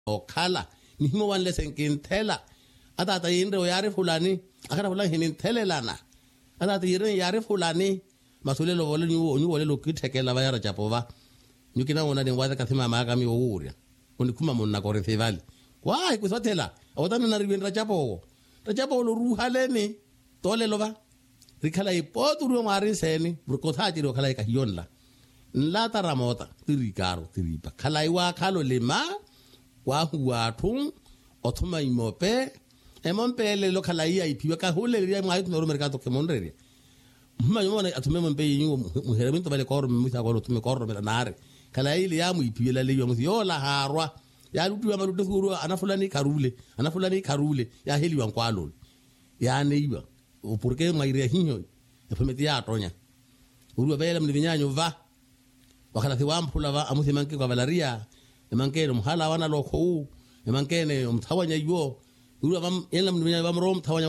okhala nihimo wanle senkinthela atata yinre yare fulani akara fulani hininthelelana atata yire yare fulani masulelo vole nyu vole lokithekela va yara japova nyukina wona ni wada kathima maka mi uria unikhuma monna gore fevali why kusothela awotana na riveni ra japo lo ruhaleni tole lova rikhala ipotu ru ngari seni burkotha tiro khala ka yonla nla taramota tirikaro tiripa khala iwa khalo lema wa huwa thung othuma imope emompele lo khala iya iphiwa ka hole ri mwa ithno mercato ke monrere mma yona athume mompe yingo muheremento bale koro mutha ko lo thume koro bela nare khala ile ya mu iphiwela le yo muthi yola harwa ya lutuwa malutu huru anafulani karule ya heliwa nkwalo ya neiba porque maire hinyo efemeti ya tonya uru bela mlivinyanyo va wakala thiwampula va amuthi manke kwa valaria emankene mhala wana lokho emankene umthawanya yiwo uru bam yela mlivinyanyo bamro umthawanya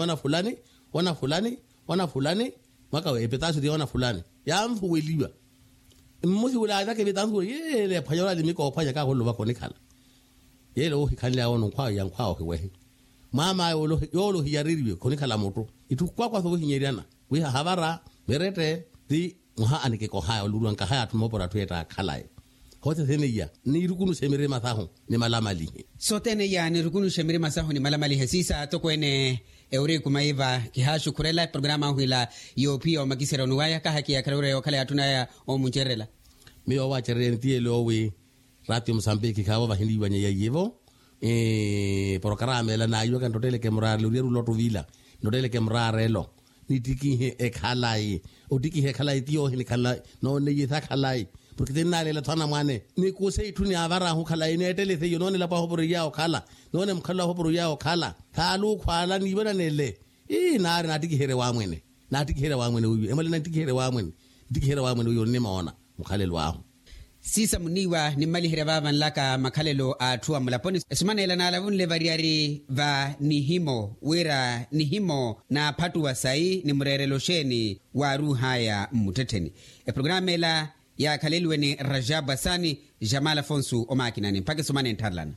wana fulani maka epetasu di wana fulani ya mfu weliwa mmuthi wala zake bitangu yele phayola limiko phanya ka holo ba konikhala yelo hikhanle awona nkwa yankwa hewe mama yolo hiyaririwe konikhala moto itukwa so hinyeriana we havara berete di muha anike ko haya lulwan ka haya tumopora tueta khalai hote theniya ni rukunu semire mathaho ni malamali sotene ya ni rukunu semire masaho ni malamali hesisa tokwene eure kumaiva kihashu kurela programa huila yopia makisera nuwaya ka haki ya karore okale atuna ya omuncherela miyo wacherere tielo we radio Mozambique kawa bahindi wanye yevo programa la nayo kan totele kemra lu lotu vila ndotele kemra relo nitiki he ekhalai odiki he khalai tio he khalai no ne yitha khalai porque tenale la thana mane ni ko se ithuni avara hu khalai ne tele se yonone la pa hobro ya okhala none mkhala hobro ya okhala thalu khwala ni bana nele nare natiki here wa mwene uyu emale natiki here wa mwene uyu ne maona mkhalelo waho sisa muniwa ni mali hirava nlaka makhalelo atua mulaponi esimanela na alavunle variari va nihimo wira nihimo na phatu wa sai ni murerelo sheni wa ruhaya mutetheni programela ya khalelwe ni Rajab Basani Jamal Afonso omakinani mpake somane ntarlana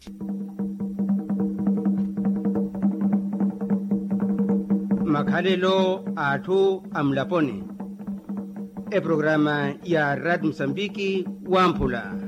makhalelo atu amlaponi programa ya Radio Mozambique Wampula.